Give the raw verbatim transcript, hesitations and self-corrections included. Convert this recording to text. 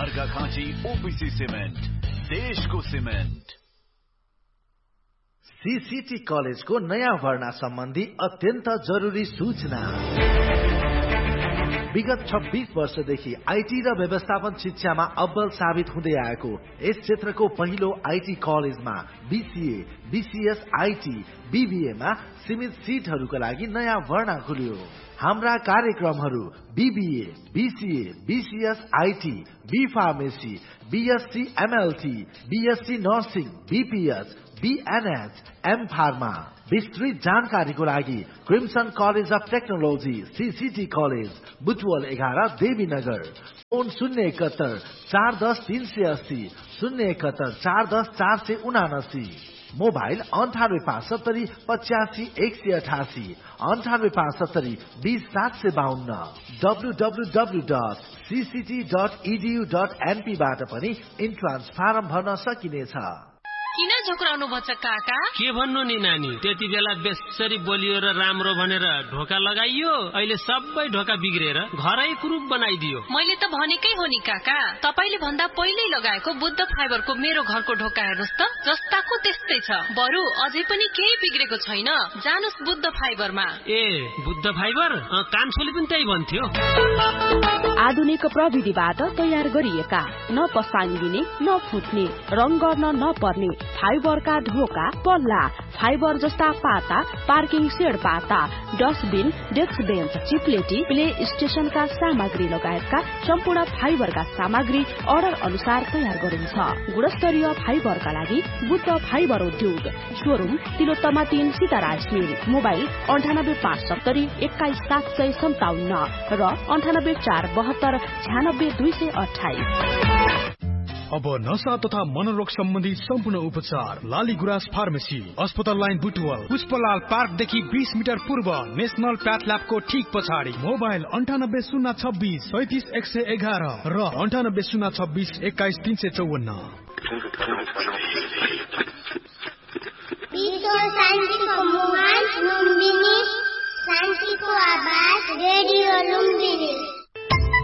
Arghakhanchi OPC cement, देशको cement. CCT कलेजको नयाँ भर्ना सम्बन्धी अत्यन्त जरुरी सूचना। विगत छब्बीस वर्षदेखि आईटी र व्यवस्थापन शिक्षामा अब्बल साबित हुँदै आएको यस क्षेत्रको पहिलो आईटी कलेजमा बीसीए, बीसीएस आईटी, बीबीएमा सीमित सिटहरूका लागि नयाँ भर्ना खुल्यो। हाम्रा कार्यक्रमहरू BBA, BCA, BCS IT, be pharmacy, BSc MLT, BSc nursing, BPH, बीएनएच, am pharma. विस्तृत जानकारीको लागि crimson college of technology CCT college Butwal एघार देवीनगर। फोन शून्य एकहत्तर चार दस तीन सय अस्सी, शून्य एकहत्तर चार दस चार सय उनासी। मोबाइल अन्ठानब्बे पाँच सत्तरी पचासी एक सय अठासी, अन्ठानब्बे पाँच सत्तरी बीस सात सय बाहन्न। W W W dot CCT dot edu dot NP बाट पनि इन्ट्रान्स फारम भर्न सकिनेछ। किन झोक्राउनु भन्छ काका? के भन्नु नि नानी, त्यति बेला बेसरी बोलियो र राम्रो भनेर ढोका लगाइयो, अहिले सबै ढोका बिग्रेर घरै कुरूप बनाइदियो। मैले त भनेकै हो नि काका, तपाईले भन्दा पहिल्यै लगाएको बुद्ध फाइबरको मेरो घरको ढोका हेर्नुस् त, जस्ताको त्यस्तै छ। बरु अझै पनि केही बिग्रेको छैन। जानुस् बुद्ध फाइबरमा। ए बुद्ध फाइबर? कान्छोले पनि त्यही भन्थ्यो। आधुनिक प्रविधिबाट तयार गरिएका, न पसाङ्गिने न फुट्ने, रङ गर्न नपर्ने फाइबरका ढोका, पल्ला, फाइबर जस्ता पाता, पार्किङ सेड पाता, डस्टबिन, डेस्क बेन्च, चिप्लेटी, प्ले स्टेशनका सामग्री लगायतका सम्पूर्ण फाइबरका सामग्री अर्डर अनुसार तयार गरिन्छ। गुणस्तरीय फाइबरका लागि बुद्ध फाइबर उद्योग, शोरूम तिलोत्तमा तीन सीताराज मिल, मोबाइल अन्ठानब्बे पाँच सत्तरी एक्काइस सात सय सन्ताउन्न र अन्ठानब्बे चार बहत्तर छ्यानब्बे दुई सय अठाइस। अब नशा तथा मनोरोग सम्बन्धी सम्पूर्ण उपचार लाली गुराँस फार्मेसी, अस्पताल लाइन बुटवल, पुष्पलाल पार्कदेखि बीस मिटर पूर्व, नेशनल प्याथ ल्याबको ठीक पछाडि। मोबाइल अन्ठानब्बे शून्य छब्बिस सैतिस एक सय एघार र अन्ठानब्बे शून्य छब्बिस एक्काइस तीन सय चौवन्न। शान्तिको आवाज रेडियो लुम्बिनी।